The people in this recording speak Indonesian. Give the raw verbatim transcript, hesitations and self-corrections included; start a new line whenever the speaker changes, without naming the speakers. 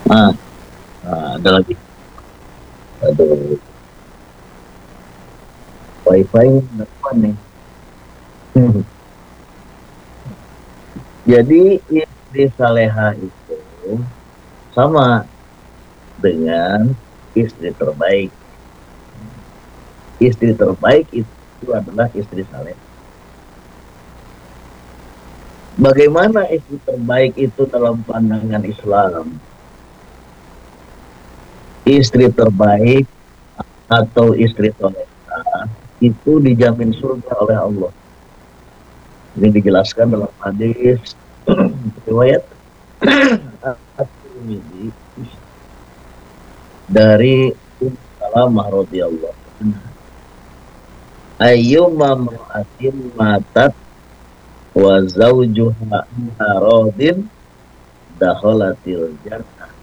Ah, ah, ada lagi. Aduh, wifi apa nih? Jadi istri saleha itu sama dengan istri terbaik. Istri terbaik itu adalah istri saleh. Bagaimana istri terbaik itu dalam pandangan Islam? Istri terbaik atau istri soleha itu dijamin surga oleh Allah. Ini dijelaskan dalam hadis riwayat At-Tirmidzi dari Ummu Salamah radhiyallahu anha. Ayyuma mar'atin matat wa zawjuha radin dakhalatil jannah.